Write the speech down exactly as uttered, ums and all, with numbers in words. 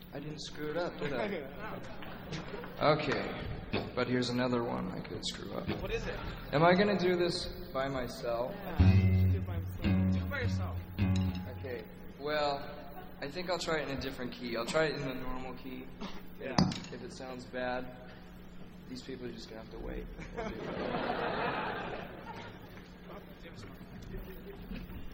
I didn't screw it up, did I? Okay, but here's another one I could screw up. What is it? Am I gonna do this by myself? Yeah, do it by yourself. Do it by yourself. Okay, well, I think I'll try it in a different key. I'll try it in the normal key. Yeah. If it sounds bad, these people are just gonna have to wait. Oh, Jim's smart.